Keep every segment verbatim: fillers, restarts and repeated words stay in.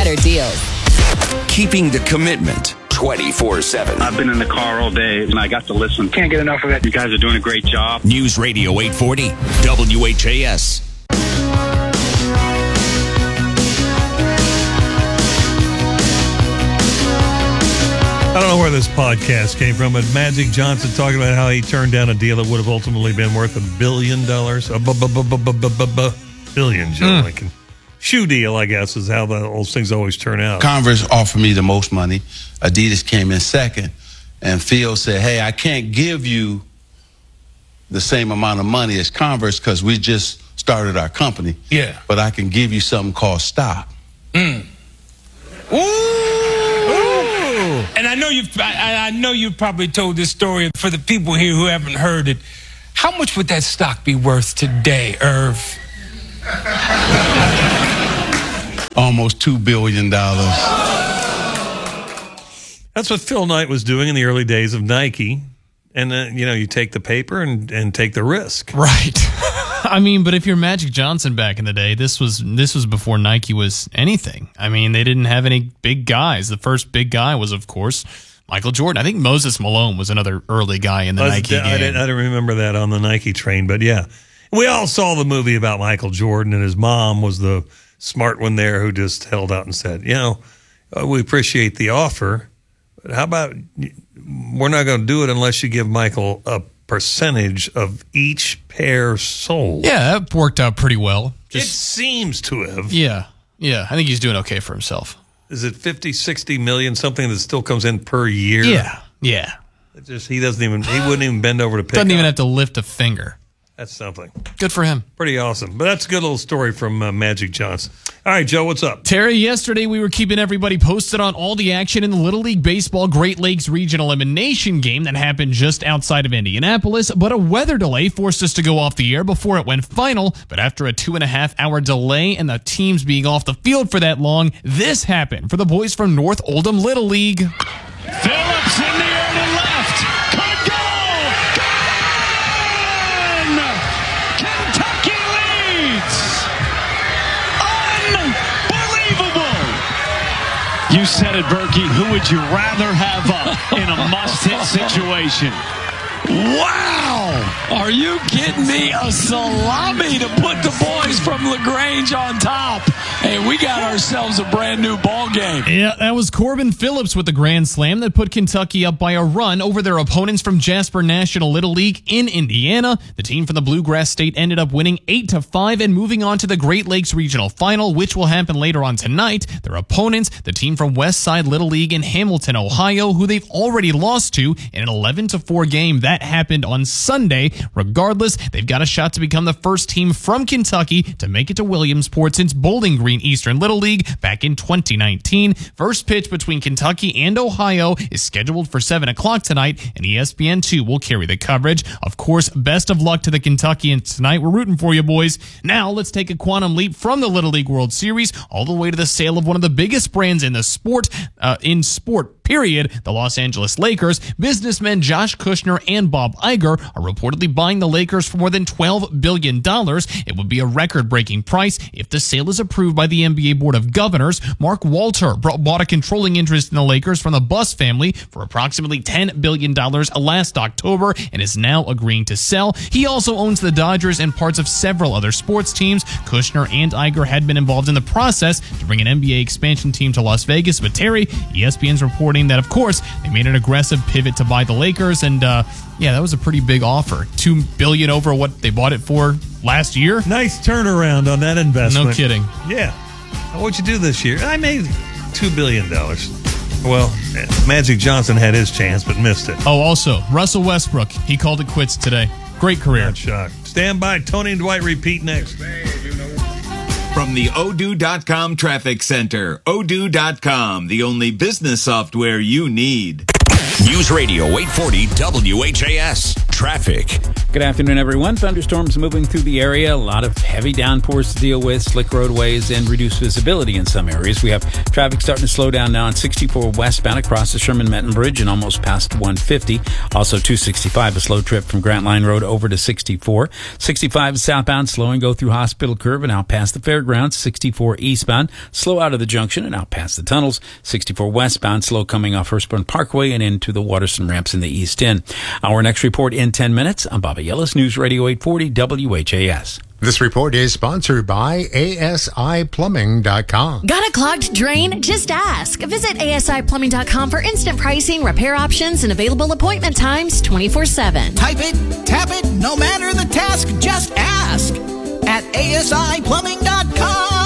better deals. Keeping the commitment twenty-four seven. I've been in the car all day, and I got to listen. Can't get enough of it. You guys are doing a great job. News Radio eight forty, W H A S. I don't know where this podcast came from, but Magic Johnson talking about how he turned down a deal that would have ultimately been worth a billion dollars. A billion, Joe Mm. Lincoln. Shoe deal, I guess, is how the, those things always turn out. Converse offered me the most money. Adidas came in second. And Phil said, hey, I can't give you the same amount of money as Converse because we just started our company. Yeah. But I can give you something called stock. Mm. Ooh. Ooh. And I know you've I, I know you've probably told this story for the people here who haven't heard it. How much would that stock be worth today, Irv? Almost two billion dollars. That's what Phil Knight was doing in the early days of Nike. And then, you know, you take the paper and, and take the risk. Right. I mean, but if you're Magic Johnson back in the day, this was this was before Nike was anything. I mean, they didn't have any big guys. The first big guy was, of course, Michael Jordan. I think Moses Malone was another early guy in the I, Nike I, game. I didn't, I didn't remember that on the Nike train, but yeah. We all saw the movie about Michael Jordan, and his mom was the smart one there who just held out and said, you know, uh, we appreciate the offer, but how about we're not going to do it unless you give Michael a percentage of each pair sold. Yeah, that worked out pretty well. Just, it seems to have. Yeah, yeah. I think he's doing okay for himself. Is it fifty, sixty million, something that still comes in per year? Yeah, yeah. It just he doesn't even, he wouldn't even bend over to pick Doesn't even up. have to lift a finger. That's something. Good for him. Pretty awesome. But that's a good little story from uh, Magic Johnson. All right, Joe, what's up? Terry, yesterday we were keeping everybody posted on all the action in the Little League Baseball Great Lakes Regional Elimination game that happened just outside of Indianapolis, but a weather delay forced us to go off the air before it went final. But after a two and a half hour delay and the teams being off the field for that long, this happened for the boys from North Oldham Little League. Phillips in the air to left. Could go. Gone. Kentucky leads. Unbelievable. You said it, Berkey. Who would you rather have up in a must-hit situation? Wow! Are you kidding me? A salami to put the boys from LaGrange on top. And we got ourselves a brand new ball game. Yeah, that was Corbin Phillips with the grand slam that put Kentucky up by a run over their opponents from Jasper National Little League in Indiana. The team from the Bluegrass State ended up winning eight to five and moving on to the Great Lakes Regional Final, which will happen later on tonight. Their opponents, the team from West Side Little League in Hamilton, Ohio, who they've already lost to in an eleven to four game that happened on Sunday. Regardless, they've got a shot to become the first team from Kentucky to make it to Williamsport since Bowling Green Eastern Little League back in twenty nineteen. First pitch between Kentucky and Ohio is scheduled for seven o'clock tonight, and E S P N two will carry the coverage. Of course, best of luck to the Kentuckians tonight. We're rooting for you, boys. Now, let's take a quantum leap from the Little League World Series all the way to the sale of one of the biggest brands in the sport, uh, in sport, period, the Los Angeles Lakers. Businessmen Josh Kushner and Bob Iger are reportedly buying the Lakers for more than twelve billion dollars. It would be a record-breaking price if the sale is approved by the N B A Board of Governors. Mark Walter bought a controlling interest in the Lakers from the Buss family for approximately ten billion dollars last October and is now agreeing to sell. He also owns the Dodgers and parts of several other sports teams. Kushner and Iger had been involved in the process to bring an N B A expansion team to Las Vegas, but Terry, E S P N's reporting that, of course, they made an aggressive pivot to buy the Lakers, and uh, yeah, that was a pretty big offer. Two billion dollars over what they bought it for last year. Nice turnaround on that investment. No kidding. Yeah. What'd you do this year? I made two billion dollars. Well, Magic Johnson had his chance, but missed it. Oh, also, Russell Westbrook. He called it quits today. Great career. Not shocked. Stand by. Tony and Dwight repeat next. From the Odoo dot com Traffic Center, Odoo dot com, the only business software you need. News Radio eight forty W H A S. traffic. Good afternoon, everyone. Thunderstorms moving through the area. A lot of heavy downpours to deal with, slick roadways, and reduced visibility in some areas. We have traffic starting to slow down now on sixty-four westbound across the Sherman-Menton Bridge and almost past one fifty. Also, two sixty-five, a slow trip from Grant Line Road over to sixty-four. sixty-five southbound, slow and go through Hospital Curve and out past the fairgrounds. sixty-four eastbound, slow out of the junction and out past the tunnels. sixty-four westbound, slow coming off Hurstbourne Parkway and into the Waterston ramps in the east end. Our next report in ten minutes. I'm Bobby Yellis, News Radio eight forty W H A S. This report is sponsored by A S I plumbing dot com. Got a clogged drain? Just ask. Visit A S I plumbing dot com for instant pricing, repair options, and available appointment times twenty-four seven. Type it, tap it, no matter the task, just ask at A S I plumbing dot com.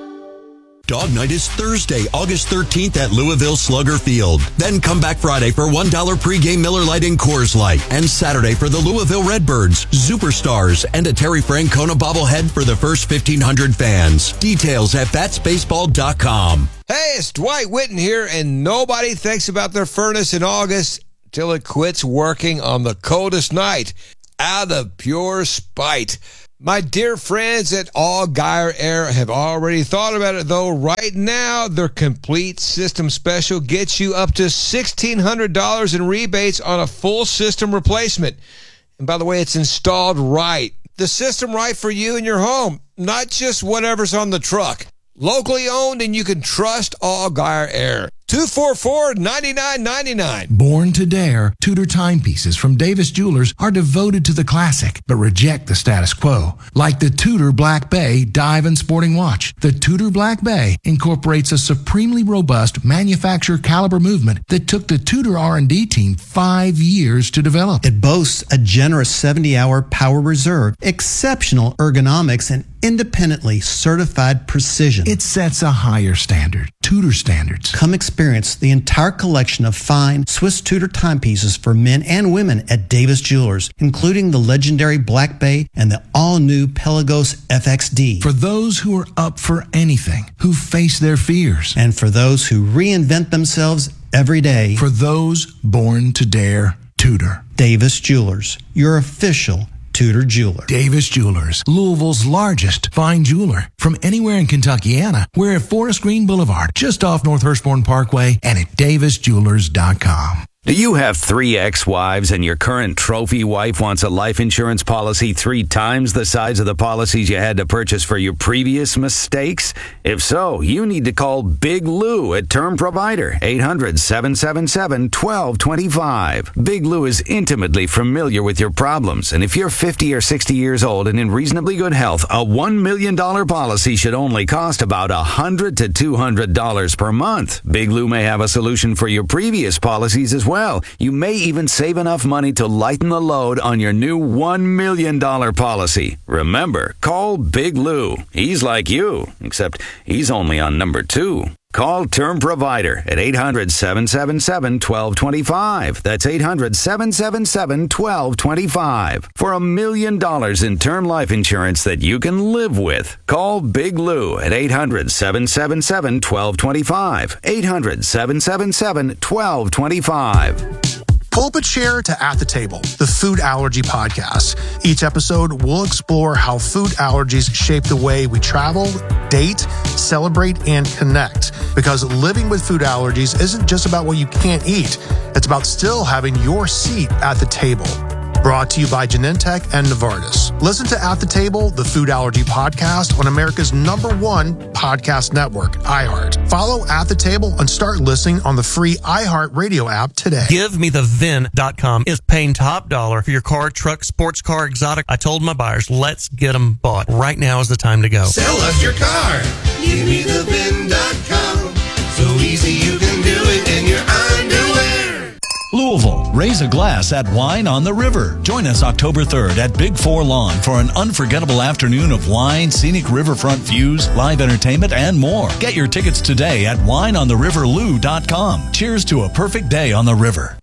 Dog Night is Thursday, August thirteenth at Louisville Slugger Field. Then come back Friday for one dollar pregame Miller Lite and Coors Light. And Saturday for the Louisville Redbirds, Superstars, and a Terry Francona bobblehead for the first fifteen hundred fans. Details at bats baseball dot com. Hey, it's Dwight Witten here, and nobody thinks about their furnace in August till it quits working on the coldest night, out of pure spite. My dear friends at All Geyer Air have already thought about it, though. Right now, their complete system special gets you up to sixteen hundred dollars in rebates on a full system replacement. And by the way, it's installed right. The system right for you and your home, not just whatever's on the truck. Locally owned, and you can trust All Geyer Air. two four four, nine nine nine nine. Born to Dare, Tudor timepieces from Davis Jewelers are devoted to the classic, but reject the status quo. Like the Tudor Black Bay Dive and Sporting Watch. The Tudor Black Bay incorporates a supremely robust manufacturer caliber movement that took the Tudor R and D team five years to develop. It boasts a generous seventy-hour power reserve, exceptional ergonomics, and independently certified precision. It sets a higher standard. Tudor standards. Come experience the entire collection of fine Swiss Tudor timepieces for men and women at Davis Jewelers, including the legendary Black Bay and the all-new Pelagos F X D. For those who are up for anything, who face their fears. And for those who reinvent themselves every day. For those born to dare, Tudor. Davis Jewelers, your official Tudor jeweler. Davis Jewelers, Louisville's largest fine jeweler. From anywhere in Kentuckiana, we're at Forest Green Boulevard, just off North Hurstbourne Parkway, and at davis jewelers dot com. Do you have three ex-wives and your current trophy wife wants a life insurance policy three times the size of the policies you had to purchase for your previous mistakes? If so, you need to call Big Lou at Term Provider, eight hundred, seven seven seven, one two two five. Big Lou is intimately familiar with your problems, and if you're fifty or sixty years old and in reasonably good health, a one million dollars policy should only cost about one hundred to two hundred dollars per month. Big Lou may have a solution for your previous policies as well. Well, you may even save enough money to lighten the load on your new one million dollars policy. Remember, call Big Lou. He's like you, except he's only on number two. Call Term Provider at eight hundred, seven seven seven, one two two five. That's eight hundred, seven seven seven, one two two five. For a million dollars in term life insurance that you can live with. Call Big Lou at eight hundred, seven seven seven, one two two five. eight hundred, seven seven seven, one two two five. Pulpit Chair to At the Table, the Food Allergy Podcast. Each episode, we'll explore how food allergies shape the way we travel, date, celebrate, and connect. Because living with food allergies isn't just about what you can't eat. It's about still having your seat at the table. Brought to you by Genentech and Novartis. Listen to At the Table, the Food Allergy Podcast on America's number one podcast network, iHeart. Follow At the Table and start listening on the free iHeart Radio app today. Give Me The V I N dot com is paying top dollar for your car, truck, sports car, exotic. I told my buyers, let's get them bought. Right now is the time to go. Sell us your car. Give me the V I N dot com. So easy you can do it in your underwear. Louisville, raise a glass at Wine on the River. Join us October third at Big Four Lawn for an unforgettable afternoon of wine, scenic riverfront views, live entertainment, and more. Get your tickets today at wine on the river lou dot com. Cheers to a perfect day on the river.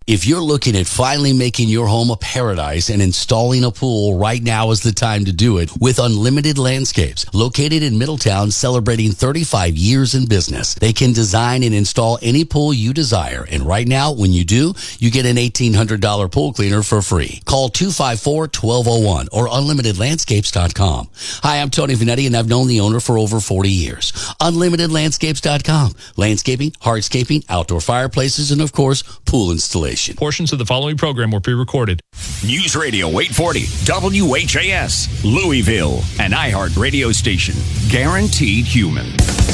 If you're looking at finally making your home a paradise and installing a pool, right now is the time to do it with Unlimited Landscapes. Located in Middletown, celebrating thirty-five years in business. They can design and install any pool you desire. And right now, when you do, you get an eighteen hundred dollars pool cleaner for free. Call two five four, one two zero one or unlimited landscapes dot com. Hi, I'm Tony Vanetti, and I've known the owner for over forty years. unlimited landscapes dot com. Landscaping, hardscaping, outdoor fireplaces, and of course, pool installation. Portions of the following program were pre-recorded. News Radio eight forty, W H A S, Louisville, an iHeart radio station. Guaranteed human.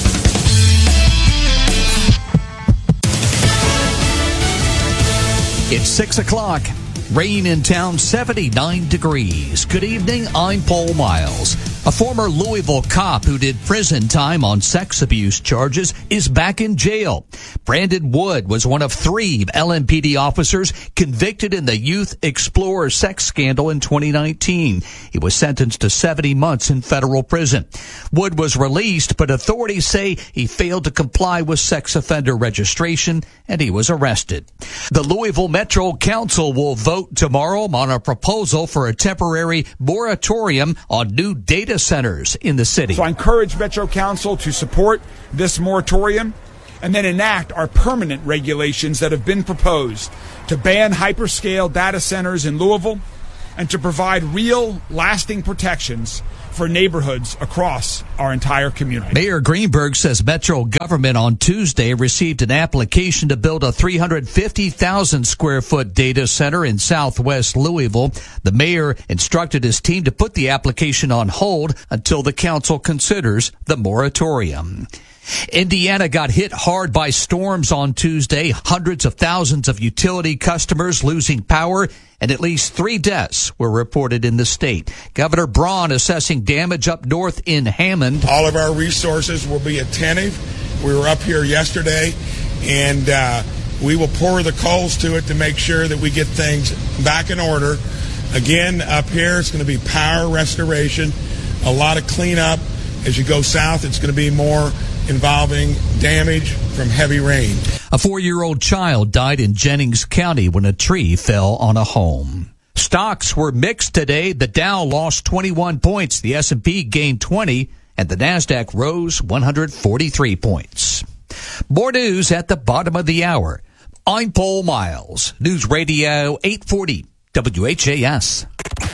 It's six o'clock. Rain in town, seventy-nine degrees. Good evening, I'm Paul Miles. A former Louisville cop who did prison time on sex abuse charges is back in jail. Brandon Wood was one of three L M P D officers convicted in the Youth Explorer sex scandal in twenty nineteen. He was sentenced to seventy months in federal prison. Wood was released, but authorities say he failed to comply with sex offender registration and he was arrested. The Louisville Metro Council will vote tomorrow on a proposal for a temporary moratorium on new data centers in the city. So I encourage Metro Council to support this moratorium and then enact our permanent regulations that have been proposed to ban hyperscale data centers in Louisville and to provide real, lasting protections for neighborhoods across our entire community. Mayor Greenberg says Metro government on Tuesday received an application to build a three hundred fifty thousand square foot data center in southwest Louisville. The mayor instructed his team to put the application on hold until the council considers the moratorium. Indiana got hit hard by storms on Tuesday. Hundreds of thousands of utility customers losing power, and at least three deaths were reported in the state. Governor Braun assessing damage up north in Hammond. All of our resources will be attentive. We were up here yesterday, and uh, we will pour the coals to it to make sure that we get things back in order. Again, up here, it's going to be power restoration, a lot of cleanup. As you go south, it's going to be more involving damage from heavy rain. A four-year-old child died in Jennings County when a tree fell on a home. Stocks were mixed today. The Dow lost twenty-one points. The S and P gained twenty, and the NASDAQ rose one hundred forty-three points. More news at the bottom of the hour. I'm Paul Miles. News Radio eight forty W H A S.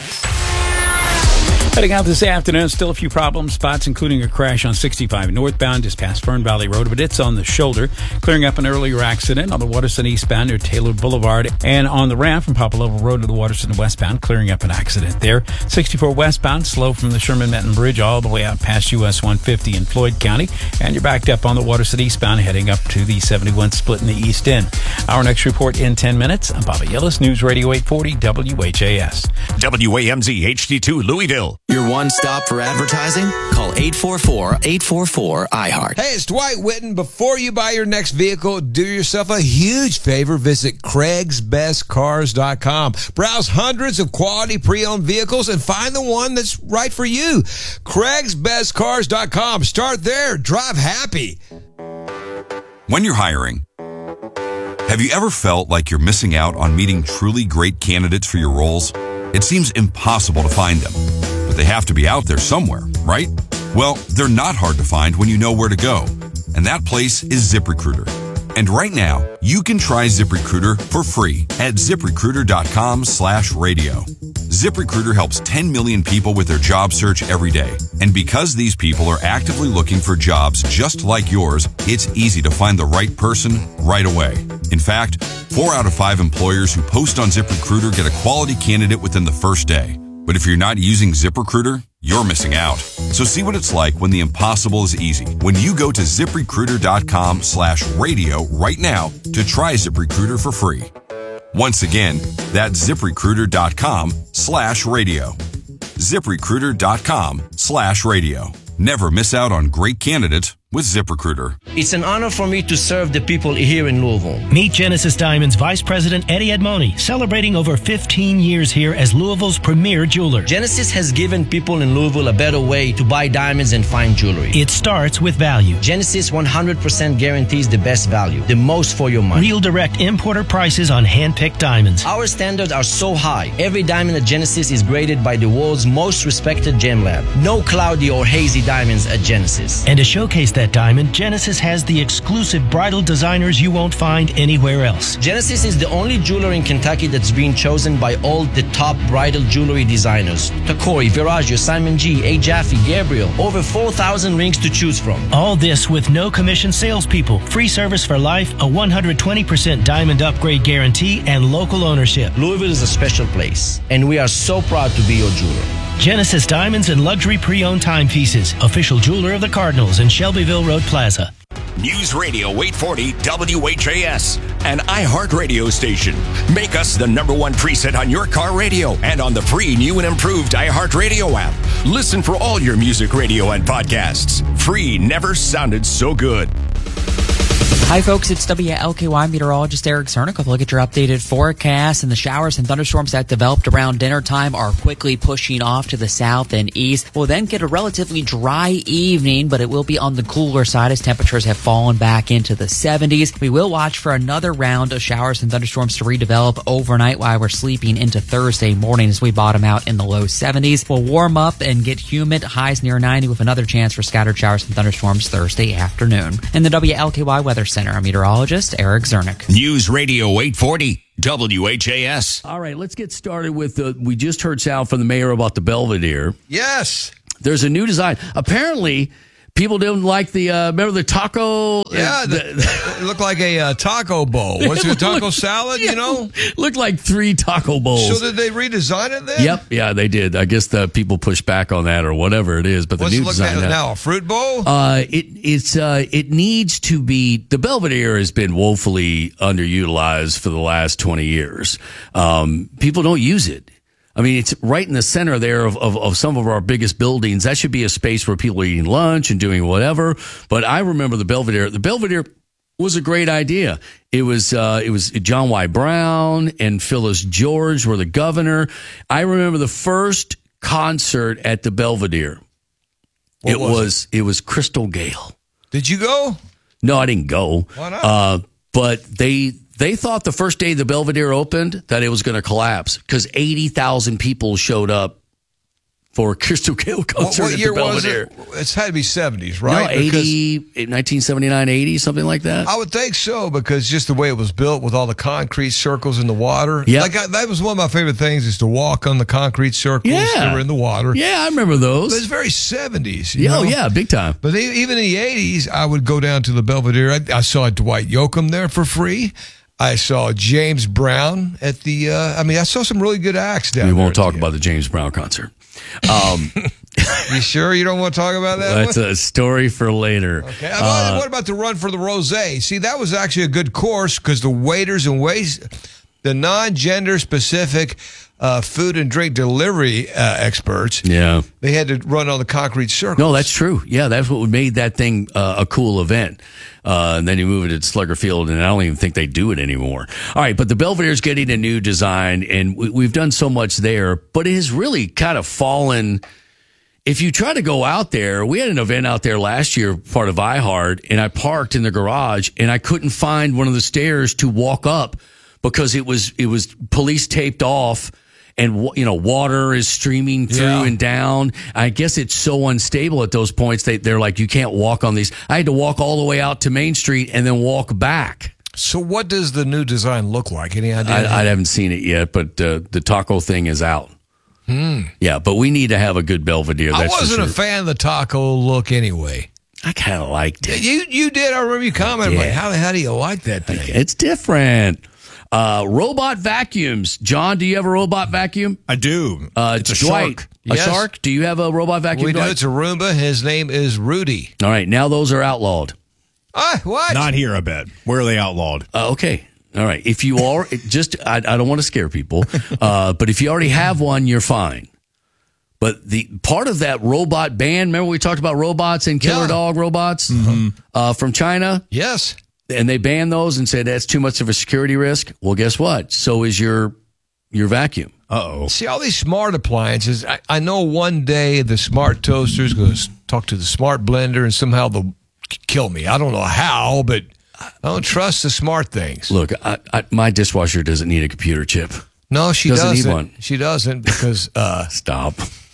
Heading out this afternoon, still a few problem spots, including a crash on sixty-five northbound just past Fern Valley Road, but it's on the shoulder. Clearing up an earlier accident on the Waterston eastbound near Taylor Boulevard, and on the ramp from Poplar Road to the Waterston westbound, clearing up an accident there. sixty-four westbound, slow from the Sherman-Menton Bridge all the way out past U S one fifty in Floyd County, and you're backed up on the Waterston eastbound heading up to the seventy-one split in the east end. Our next report in ten minutes. I'm Bobby Yillis, News Radio eight forty W H A S. W A M Z H D two Louisville. Your one stop for advertising? Call eight four four, eight four four, I heart. Hey, it's Dwight Witten. Before you buy your next vehicle, do yourself a huge favor. Visit Craig's Best Cars dot com. Browse hundreds of quality pre-owned vehicles and find the one that's right for you. Craig's Best Cars dot com. Start there. Drive happy. When you're hiring, have you ever felt like you're missing out on meeting truly great candidates for your roles? It seems impossible to find them, but they have to be out there somewhere, right? Well, they're not hard to find when you know where to go, and that place is ZipRecruiter. And right now, you can try ZipRecruiter for free at ZipRecruiter.com slash radio. ZipRecruiter helps ten million people with their job search every day. And because these people are actively looking for jobs just like yours, it's easy to find the right person right away. In fact, four out of five employers who post on ZipRecruiter get a quality candidate within the first day. But if you're not using ZipRecruiter, you're missing out. So see what it's like when the impossible is easy. When you go to ZipRecruiter.com slash radio right now to try ZipRecruiter for free. Once again, that's ZipRecruiter.com slash radio. ZipRecruiter.com slash radio. Never miss out on great candidates with ZipRecruiter. It's an honor for me to serve the people here in Louisville. Meet Genesis Diamonds Vice President Eddie Edmoni, celebrating over fifteen years here as Louisville's premier jeweler. Genesis has given people in Louisville a better way to buy diamonds and fine jewelry. It starts with value. Genesis one hundred percent guarantees the best value, the most for your money. Real direct importer prices on hand-picked diamonds. Our standards are so high. Every diamond at Genesis is graded by the world's most respected gem lab. No cloudy or hazy diamonds at Genesis. And to showcase that diamond, Genesis has the exclusive bridal designers you won't find anywhere else. Genesis is the only jeweler in Kentucky that's been chosen by all the top bridal jewelry designers. Tacori, Viraggio, Simon G, A. Jaffe, Gabriel. Over four thousand rings to choose from. All this with no commission salespeople, free service for life, a one hundred twenty percent diamond upgrade guarantee, and local ownership. Louisville is a special place, and we are so proud to be your jeweler. Genesis Diamonds and Luxury Pre-Owned Timepieces, official jeweler of the Cardinals in Shelbyville Road Plaza. News Radio eight forty W H A S, an iHeart radio station. Make us the number one preset on your car radio and on the free new and improved iHeart Radio app. Listen for all your music radio and podcasts. Free never sounded so good. Hi, folks. It's W L K Y meteorologist Eric Zernick with a look at your updated forecast. And the showers and thunderstorms that developed around dinner time are quickly pushing off to the south and east. We'll then get a relatively dry evening, but it will be on the cooler side as temperatures have fallen back into the seventies. We will watch for another round of showers and thunderstorms to redevelop overnight while we're sleeping into Thursday morning as we bottom out in the low seventies. We'll warm up and get humid, highs near ninety with another chance for scattered showers and thunderstorms Thursday afternoon. In the W L K Y Weather Center, I'm meteorologist Eric Zernick. News Radio eight forty W H A S. All right, let's get started with the. We just heard sound from the mayor about the Belvedere. Yes. There's a new design. Apparently, people didn't like the, uh, remember the taco? Yeah, uh, the, it looked like a uh, taco bowl. Was it a taco looked, salad, you know? Looked like three taco bowls. So did they redesign it then? Yep, yeah, they did. I guess the people pushed back on that or whatever it is, but the What's new it look design like now, a fruit bowl? Uh, it it's uh, it needs to be. The Belvedere has been woefully underutilized for the last twenty years. Um, people don't use it. I mean, it's right in the center there of, of, of some of our biggest buildings. That should be a space where people are eating lunch and doing whatever. But I remember the Belvedere. The Belvedere was a great idea. It was uh, it was John Y. Brown and Phyllis George were the governor. I remember the first concert at the Belvedere. What it was was it? it was Crystal Gale. Did you go? No, I didn't go. Why not? Uh, but they. They thought the first day the Belvedere opened that it was going to collapse because eighty thousand people showed up for a Crystal Gale concert what, what at year the Belvedere. Was it? It's had to be seventies, right? No, eighty, nineteen seventy-nine, eighty, something like that. I would think so because just the way it was built with all the concrete circles in the water. Yeah, like I, that was one of my favorite things is to walk on the concrete circles yeah. that were in the water. Yeah, I remember those. But it's very seventies. Yeah, oh, yeah, big time. But even in the eighties, I would go down to the Belvedere. I, I saw Dwight Yoakam there for free. I saw James Brown at the, uh, I mean, I saw some really good acts down there. We won't talk about the James Brown concert. Um, you sure you don't want to talk about that? That's a story for later. Okay. Uh, what about the run for the Rosé? See, that was actually a good course because the waiters and waits, the non-gender specific uh, food and drink delivery uh, experts, yeah, they had to run on the concrete circles. No, that's true. Yeah, that's what made that thing uh, a cool event. Uh, and then you move it to Slugger Field, and I don't even think they do it anymore. All right, but the Belvedere's getting a new design, and we, we've done so much there, but it has really kind of fallen. If you try to go out there, we had an event out there last year, part of iHeart, and I parked in the garage, and I couldn't find one of the stairs to walk up because it was it was police taped off. And, you know, water is streaming through yeah. and down. I guess it's so unstable at those points. They, they're like, you can't walk on these. I had to walk all the way out to Main Street and then walk back. So what does the new design look like? Any idea? I, I haven't seen it yet, but uh, the taco thing is out. Hmm. Yeah, but we need to have a good Belvedere. That's I wasn't for sure. a fan of the taco look anyway. I kind of liked it. You you did. I remember you commenting, Yeah. like, how, how do you like that thing? It's different. Uh, robot vacuums. John, do you have a robot vacuum? I do. Uh, it's a Dwight, shark. A Yes. shark? Do you have a robot vacuum? We do. Dwight? It's a Roomba. His name is Rudy. All right, now those are outlawed. Ah, what? Not here, I bet. Where are they outlawed? Uh, okay. All right. If you are, it just, I, I don't want to scare people, uh, but if you already have one, you're fine. But the part of that robot ban, remember we talked about robots and killer Yeah. dog robots Mm-hmm. uh, from China? Yes. And they banned those and said that's too much of a security risk. Well, guess what? So is your your vacuum. Uh-oh. See, all these smart appliances, I, I know one day the smart toaster is going to talk to the smart blender and somehow they'll k- kill me. I don't know how, but I don't trust the smart things. Look, I, I, my dishwasher doesn't need a computer chip. No, she Doesn't doesn't. need one. She doesn't because... Uh, Stop.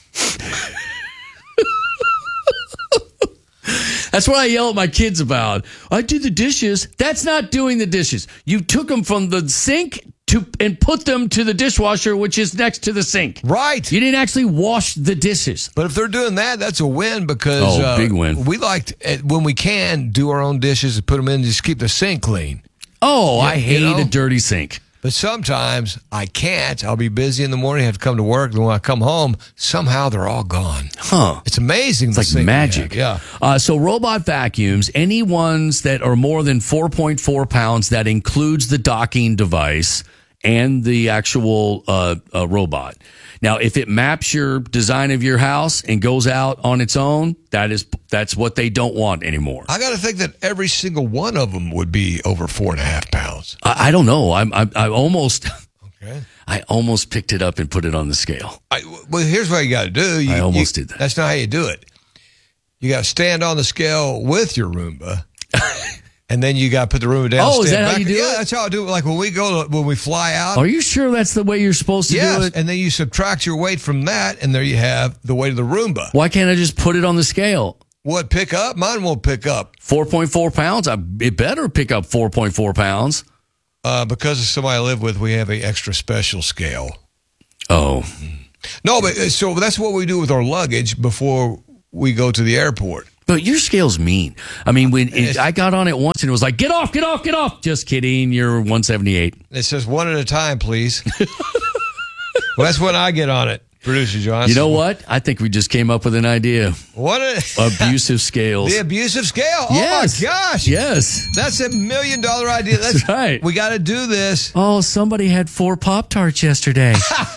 That's what I yell at my kids about. I do the dishes. That's not doing the dishes. You took them from the sink to and put them to the dishwasher, which is next to the sink. Right. You didn't actually wash the dishes. But if they're doing that, that's a win because Oh, uh, big win. we like, to, uh, when we can, do our own dishes and put them in and just keep the sink clean. Oh, Yeah, I you hate know? a dirty sink. But sometimes I can't. I'll be busy in the morning, have to come to work. Then when I come home, somehow they're all gone. Huh. It's amazing. It's the like sink we magic. have. Yeah. Uh, so robot vacuums, any ones that are more than four point four pounds, that includes the docking device and the actual uh, uh, robot. Now, if it maps your design of your house and goes out on its own, that is that's what they don't want anymore. I got to think that every single one of them would be over four and a half pounds. I, I don't know. I'm I, I almost Okay. I almost picked it up and put it on the scale. I, well, here's what you got to do. You, I almost you- did that. That's not how you do it. You got to stand on the scale with your Roomba. And then you got to put the Roomba down. Oh, is stand that how back. you do yeah, it? that's how I do it. Like when we go, to, when we fly out. Are you sure that's the way you're supposed to yes, do it? and then you subtract your weight from that, and there you have the weight of the Roomba. Why can't I just put it on the scale? What, pick up? Mine won't pick up. four point four pounds? I, it better pick up four point four pounds. Uh, because of somebody I live with, we have a extra special scale. Oh. No, but uh, so that's what we do with our luggage before we go to the airport. But your scale's mean. I mean, when it, I got on it once and it was like, get off, get off, get off. Just kidding. You're one seventy-eight. It says one at a time, please. Well, that's when I get on it, Producer Johnson. You know what? I think we just came up with an idea. What? A, Abusive scales. the abusive scale? Yes. Oh, my gosh. Yes. That's a million dollar idea. That's, That's right. We got to do this. Oh, somebody had four Pop-Tarts yesterday.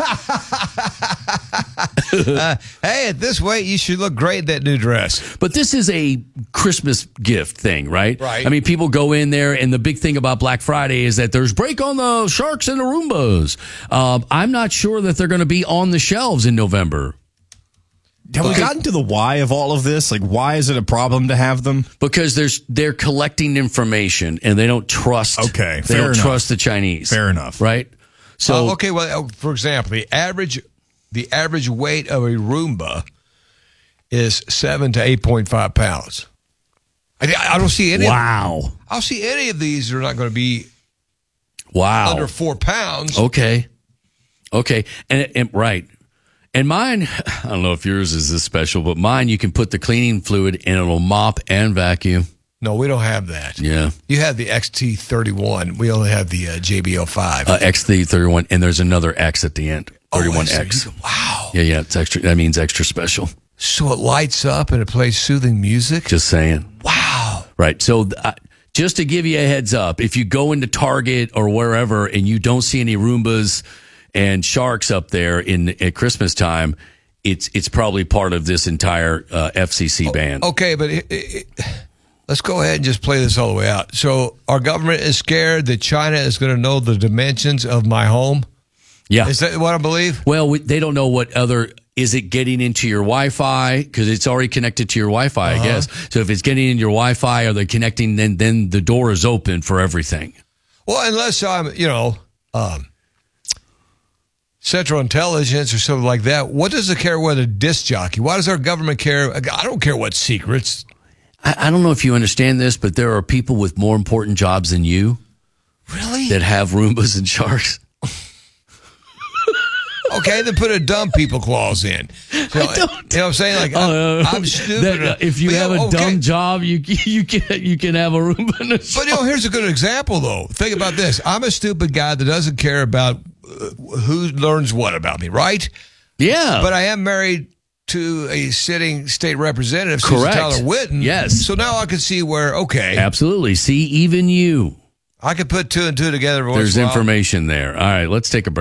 uh, hey, at this weight, you should look great in that new dress. But this is a Christmas gift thing, right? Right. I mean, people go in there, and the big thing about Black Friday is that there's break on the Sharks and the Roombas. Um, I'm not sure that they're going to be on the shelves in November. Have we gotten to the why of all of this? Like, why is it a problem to have them? Because there's they're collecting information, and they don't trust. Okay, they fair don't enough. trust the Chinese. Fair enough. right? So Uh, okay, well, uh, for example, the average the average weight of a Roomba is seven to eight point five pounds. I, I don't see any. Wow. I don't see any of these that are not going to be wow under four pounds. Okay. Okay. And, and right. And mine, I don't know if yours is this special, but mine, you can put the cleaning fluid and it'll mop and vacuum. No, we don't have that. Yeah. You have the X T thirty-one. We only have the uh, J B L five. Uh, X thirty-one, and there's another X at the end. thirty-one Oh, X. wow. Yeah, yeah. It's extra. That means extra special. So it lights up and it plays soothing music? Just saying. Wow. Right. So uh, just to give you a heads up, if you go into Target or wherever and you don't see any Roombas and Sharks up there in at Christmas time, it's it's probably part of this entire uh, F C C ban. Okay, but it, it, it, let's go ahead and just play this all the way out. So our government is scared that China is going to know the dimensions of my home? Yeah. Is that what I believe? Well, we, they don't know what other. Is it getting into your Wi-Fi? Because it's already connected to your Wi-Fi, Uh-huh. I guess. So if it's getting in your Wi-Fi, are they connecting? Then then the door is open for everything. Well, unless I'm, you know, um, Central Intelligence or something like that. What does it care what a disc jockey? Why does our government care? I don't care what secrets. I, I don't know if you understand this, but there are people with more important jobs than you. Really? That have Roombas and Sharks. Okay, then put a dumb people clause in. So, you know what I'm saying? Like, I'm, Uh, I'm stupid. that, uh, if you But, have yeah, a okay. dumb job, you you can you can have a Roomba and a But you know, here's a good example, though. Think about this. I'm a stupid guy that doesn't care about uh, who learns what about me, right? Yeah. But I am married to a sitting state representative, Susan Correct. Tyler Whitten. Yes. So now I can see where, okay. Absolutely. See, even you. I can put two and two together. Every once There's in a while. information there. All right, let's take a break.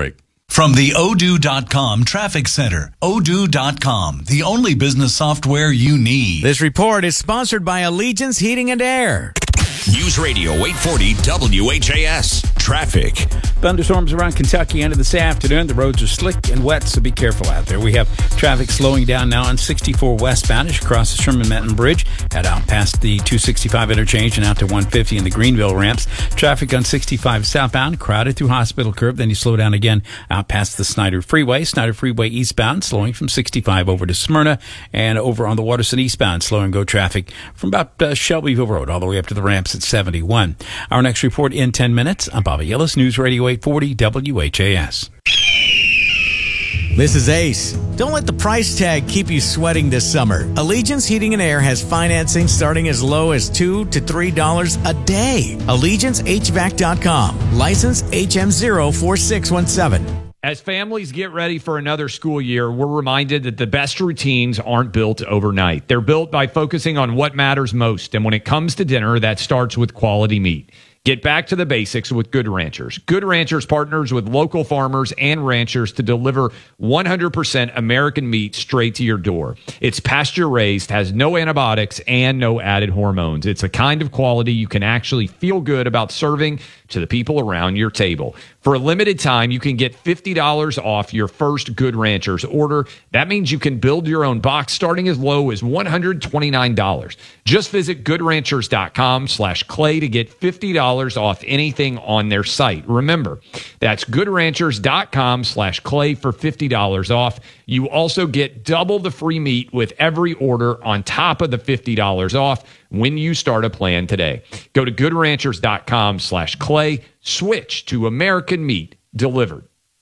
From the Odoo dot com Traffic Center, Odoo dot com, the only business software you need. This report is sponsored by Allegiance Heating and Air. News Radio eight forty W H A S. Traffic. Thunderstorms around Kentucky into this afternoon. The roads are slick and wet, so be careful out there. We have traffic slowing down now on sixty-four westbound as you cross the Sherman-Menton Bridge. Head out past the two sixty-five interchange and out to one fifty in the Greenville ramps. Traffic on sixty-five southbound, crowded through Hospital Curve. Then you slow down again out past the Snyder Freeway. Snyder Freeway eastbound, slowing from sixty-five over to Smyrna. And over on the Waterson eastbound, slow and go traffic from about uh, Shelbyville Road all the way up to the ramps at seventy-one. Our next report in ten minutes. I'm Bobby Yellis, News Radio eight forty W H A S. This is Ace. Don't let the price tag keep you sweating this summer. Allegiance Heating and Air has financing starting as low as two to three dollars a day. Allegiance H V A C dot com. License H M zero four six one seven. As families get ready for another school year, we're reminded that the best routines aren't built overnight. They're built by focusing on what matters most. And when it comes to dinner, that starts with quality meat. Get back to the basics with Good Ranchers. Good Ranchers partners with local farmers and ranchers to deliver one hundred percent American meat straight to your door. It's pasture raised, has no antibiotics, and no added hormones. It's a kind of quality you can actually feel good about serving to the people around your table. For a limited time, you can get fifty dollars off your first Good Ranchers order. That means you can build your own box starting as low as one hundred twenty-nine dollars. Just visit good ranchers dot com slash clay to get fifty dollars off anything on their site. Remember, that's good ranchers dot com slash clay for fifty dollars off. You also get double the free meat with every order on top of the fifty dollars off when you start a plan today. Go to good ranchers dot com slash clay. Switch to American meat delivered.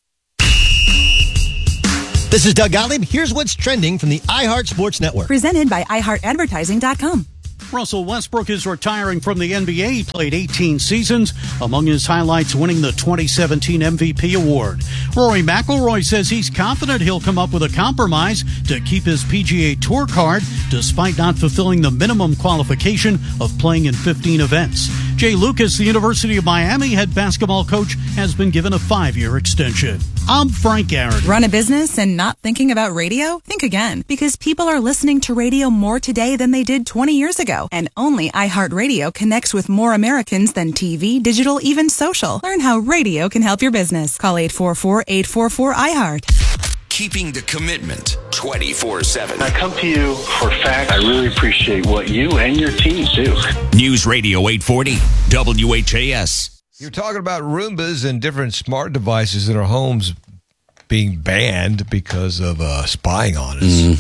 This is Doug Gottlieb. Here's what's trending from the iHeart Sports Network. Presented by i heart advertising dot com. Russell Westbrook is retiring from the N B A. He played eighteen seasons. Among his highlights, winning the twenty seventeen M V P award. Rory McIlroy says he's confident he'll come up with a compromise to keep his P G A Tour card, despite not fulfilling the minimum qualification of playing in fifteen events. Jay Lucas, the University of Miami head basketball coach, has been given a five-year extension. I'm Frank Aaron. Run a business and not thinking about radio? Think again, because people are listening to radio more today than they did twenty years ago. And only iHeartRadio connects with more Americans than T V, digital, even social. Learn how radio can help your business. Call eight four four, eight four four, I heart. Keeping the commitment twenty-four seven. I come to you for facts. I really appreciate what you and your team do. News Radio eight forty W H A S. You're talking about Roombas and different smart devices in our homes being banned because of uh, spying on us.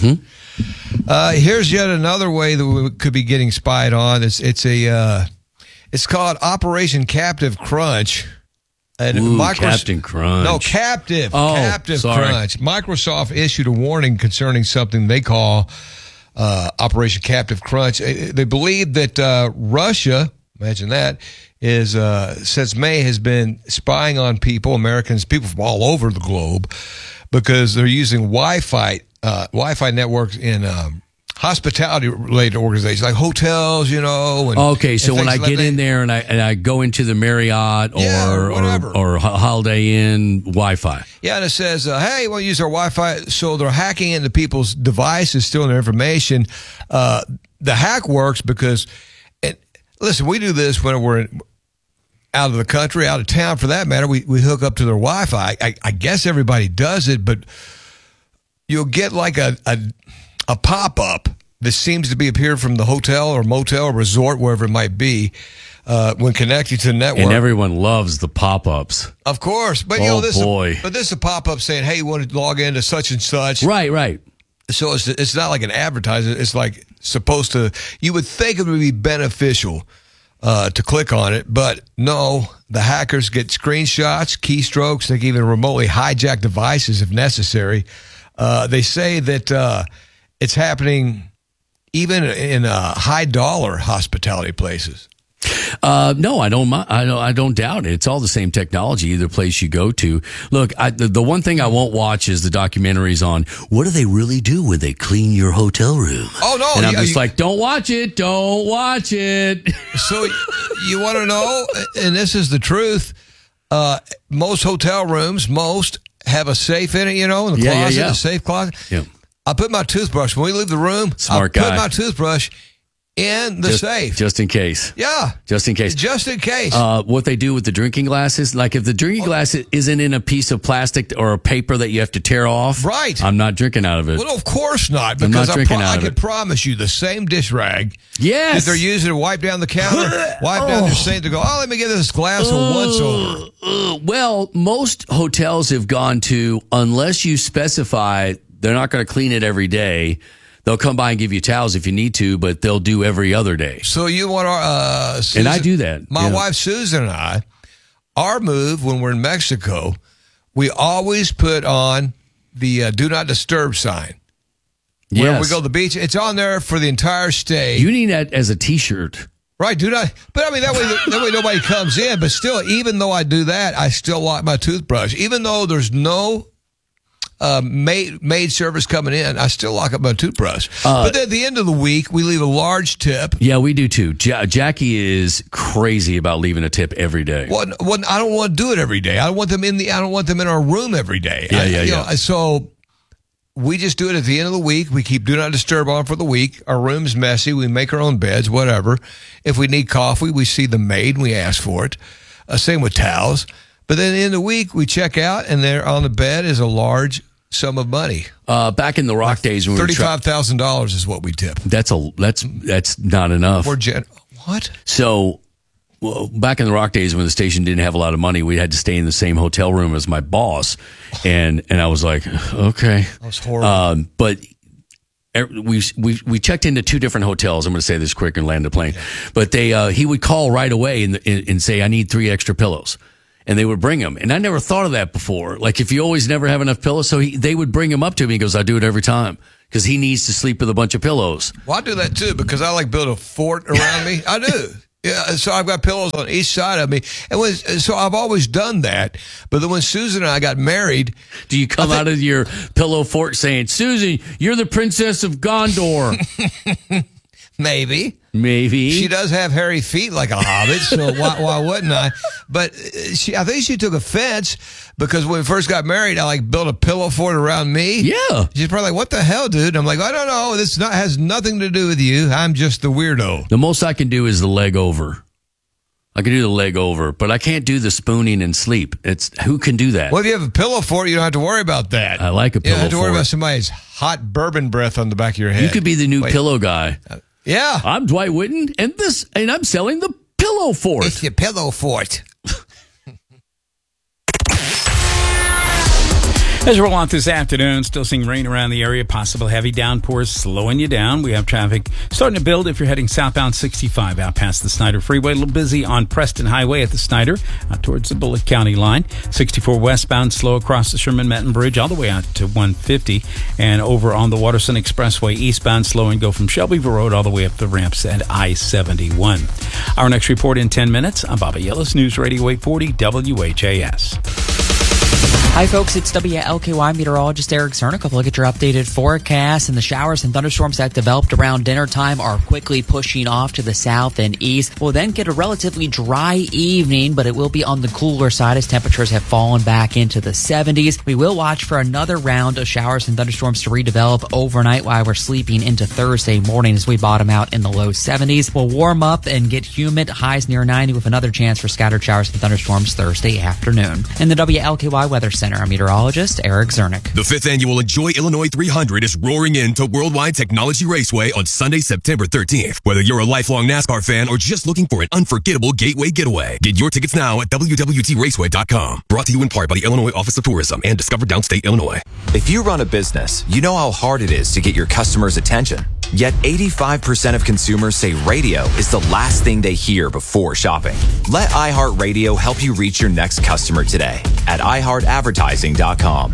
Mm-hmm. Uh, here's yet another way that we could be getting spied on. It's it's a uh, it's called Operation Captive Crunch. And Ooh, Microsoft, Captain Crunch. No, Captive. Oh, Captive sorry. Crunch. Microsoft issued a warning concerning something they call uh, Operation Captive Crunch. They believe that uh, Russia, imagine that, is uh, since May has been spying on people, Americans, people from all over the globe, because they're using Wi-Fi uh, Wi-Fi networks in um, hospitality-related organizations like hotels, you know. And, okay, so and when I like get that. in there and I and I go into the Marriott or Yeah, or whatever. or, or Holiday Inn Wi-Fi. Yeah, and it says, uh, hey, you want to use our Wi-Fi? So they're hacking into people's devices, stealing their information. Uh, the hack works because, and listen, we do this when we're in, out of the country, out of town for that matter. We we hook up to their Wi-Fi. I, I guess everybody does it, but you'll get like a, a, a pop-up that seems to be appeared from the hotel or motel or resort, wherever it might be, uh, when connecting to the network. And everyone loves the pop-ups. Of course. But, you oh, know, this boy. Is, but this is a pop-up saying, hey, you want to log into such and such. Right, right. So it's it's not like an advertisement. It's like supposed to, you would think it would be beneficial uh, to click on it. But no, the hackers get screenshots, keystrokes. They can even remotely hijack devices if necessary. Uh, they say that uh, it's happening even in uh, high-dollar hospitality places. Uh, no, I don't. I don't. I don't doubt it. It's all the same technology, either place you go to. Look, I, the, the one thing I won't watch is the documentaries on what do they really do when they clean your hotel room. Oh no! And I'm yeah, just you, like, don't watch it. Don't watch it. So you want to know, and this is the truth. Uh, most hotel rooms, most have a safe in it, you know, in the Yeah, yeah, closet, yeah. a safe closet. Yeah. I put my toothbrush, when we leave the room, Smart I guy. put my toothbrush in the just, safe. Just in case. Yeah. Just in case. Just in case. Uh, what they do with the drinking glasses, like if the drinking glass isn't in a piece of plastic or a paper that you have to tear off, right. I'm not drinking out of it. Well, of course not, I'm because not I, drinking pro- out I of can it. promise you the same dish rag Yes. that they're using to wipe down the counter, wipe down their sink to go, oh, let me get this glass of once over. Uh, well, most hotels have gone to, unless you specify they're not going to clean it every day, they'll come by and give you towels if you need to, but they'll do every other day. So you want our, uh, Susan, And I do that. My yeah. wife Susan and I, our move when we're in Mexico, we always put on the uh, do not disturb sign. When Yes. we go to the beach, it's on there for the entire stay. You need that as a T-shirt. Right, do not. But I mean, that way, that way nobody comes in. But still, even though I do that, I still lock my toothbrush. Even though there's no uh, maid maid service coming in, I still lock up my toothbrush. Uh, but then at the end of the week, we leave a large tip. Yeah, we do too. Ja- Jackie is crazy about leaving a tip every day. Well, well, I don't want to do it every day. I don't want them in the. I don't want them in our room every day. Yeah, I, yeah, you yeah. know, so we just do it at the end of the week. We keep do not disturb on for the week. Our room's messy. We make our own beds, whatever. If we need coffee, we see the maid and we ask for it. Uh, same with towels. But then in the week, we check out, and there on the bed is a large sum of money. Uh, back in the rock days, when we were tra- thirty-five thousand dollars is what we tip. That's a that's that's not enough. We're gen- what? So, well, back in the rock days when the station didn't have a lot of money, we had to stay in the same hotel room as my boss, and and I was like, okay, that was horrible. Um, but we we we checked into two different hotels. I'm going to say this quick and land the plane. But they uh, he would call right away and, and and say, I need three extra pillows. And they would bring them. And I never thought of that before. Like if you always never have enough pillows. So he, they would bring them up to me. He goes, I do it every time. Because he needs to sleep with a bunch of pillows. Well, I do that too because I like build a fort around me. I do. Yeah, so I've got pillows on each side of me. And when, so I've always done that. But then when Susan and I got married. Do you come think, out of your pillow fort saying, Susan, you're the princess of Gondor? Maybe. Maybe. She does have hairy feet like a hobbit, so why, why wouldn't I? But she, I think she took offense because when we first got married, I like built a pillow fort around me. Yeah. She's probably like, what the hell, dude? I'm like, I don't know. This not, has nothing to do with you. I'm just the weirdo. The most I can do is the leg over. I can do the leg over, but I can't do the spooning and sleep. It's who can do that? Well, if you have a pillow fort, you don't have to worry about that. I like a pillow You don't have to worry fort. about somebody's hot bourbon breath on the back of your head. You could be the new Wait. pillow guy. Uh, Yeah. I'm Dwight Whitten, and this, and I'm selling the pillow fort. It's your pillow fort. As we roll on this afternoon, still seeing rain around the area, possible heavy downpours slowing you down. We have traffic starting to build if you're heading southbound sixty-five out past the Snyder Freeway. A little busy on Preston Highway at the Snyder out towards the Bullitt County line. sixty-four westbound slow across the Sherman-Menton Bridge all the way out to one fifty. And over on the Waterson Expressway eastbound slow and go from Shelbyville Road all the way up the ramps at I seventy-one. Our next report in ten minutes. I'm Bobby Yellis, News Radio eight forty W H A S. Hi, folks. It's W L K Y meteorologist Eric Cernick. Look at your updated forecast. And the showers and thunderstorms that developed around dinner time are quickly pushing off to the south and east. We'll then get a relatively dry evening, but it will be on the cooler side as temperatures have fallen back into the seventies. We will watch for another round of showers and thunderstorms to redevelop overnight while we're sleeping into Thursday morning as we bottom out in the low seventies. We'll warm up and get humid, highs near ninety with another chance for scattered showers and thunderstorms Thursday afternoon. In the W L K Y Weather Center, our meteorologist, Eric Cernick. The fifth annual Enjoy Illinois three hundred is roaring into Worldwide Technology Raceway on Sunday, September thirteenth. Whether you're a lifelong NASCAR fan or just looking for an unforgettable gateway getaway, get your tickets now at W W T raceway dot com. Brought to you in part by the Illinois Office of Tourism and Discover Downstate, Illinois. If you run a business, you know how hard it is to get your customers' attention. Yet eighty-five percent of consumers say radio is the last thing they hear before shopping. Let iHeartRadio help you reach your next customer today at i heart advertising dot com.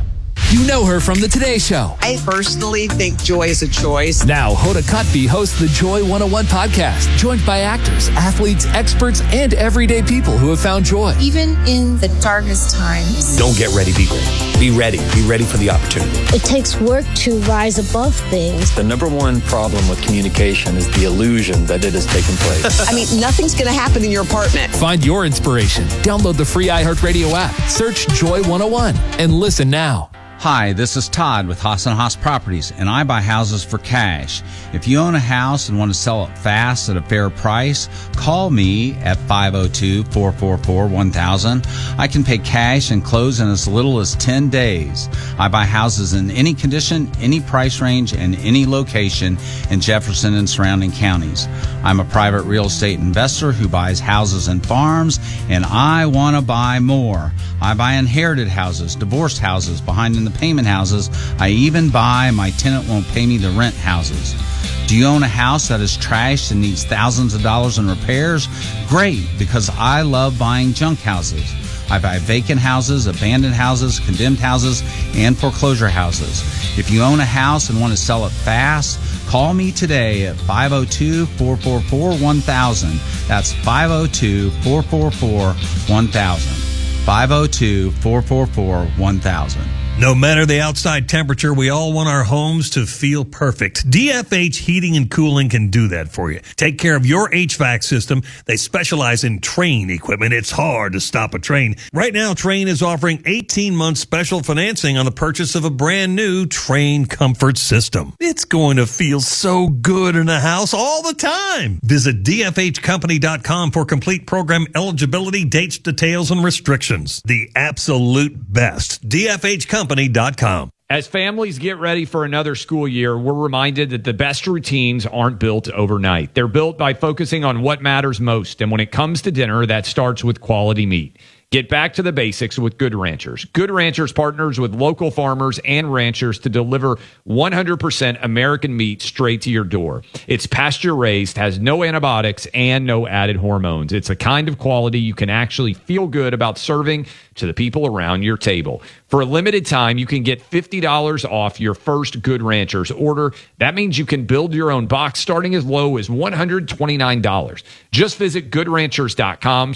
You know her from The Today Show. I personally think Joy is a choice. Now, Hoda Kotb hosts the Joy one oh one podcast, joined by actors, athletes, experts, and everyday people who have found joy. Even in the darkest times. Don't get ready, be ready. Be ready. Be ready for the opportunity. It takes work to rise above things. The number one problem with communication is the illusion that it has taken place. I mean, nothing's going to happen in your apartment. Find your inspiration. Download the free iHeartRadio app. Search Joy one oh one and listen now. Hi, this is Todd with Haas and Haas Properties, and I buy houses for cash. If you own a house and want to sell it fast at a fair price, call me at five oh two, four four four, one thousand. I can pay cash and close in as little as ten days. I buy houses in any condition, any price range, and any location in Jefferson and surrounding counties. I'm a private real estate investor who buys houses and farms, and I want to buy more. I buy inherited houses, divorced houses, behind in the payment houses. I even buy my tenant won't pay me the rent houses. Do you own a house that is trashed and needs thousands of dollars in repairs? Great, because I love buying junk houses. I buy vacant houses, abandoned houses, condemned houses, and foreclosure houses. If you own a house and want to sell it fast, call me today at five oh two, four four four, one thousand. That's five oh two, four four four, one thousand. five oh two, four four four, one thousand. No matter the outside temperature, we all want our homes to feel perfect. D F H Heating and Cooling can do that for you. Take care of your H V A C system. They specialize in train equipment. It's hard to stop a train. Right now, Train is offering eighteen months special financing on the purchase of a brand new Train Comfort system. It's going to feel so good in the house all the time. Visit D F H company dot com for complete program eligibility, dates, details, and restrictions. The absolute best. D F H company dot com. As families get ready for another school year, we're reminded that the best routines aren't built overnight. They're built by focusing on what matters most. And when it comes to dinner, that starts with quality meat. Get back to the basics with Good Ranchers. Good Ranchers partners with local farmers and ranchers to deliver one hundred percent American meat straight to your door. It's pasture raised, has no antibiotics, and no added hormones. It's a kind of quality you can actually feel good about serving to the people around your table. For a limited time, you can get fifty dollars off your first Good Ranchers order. That means you can build your own box starting as low as one hundred twenty-nine dollars. Just visit good ranchers dot com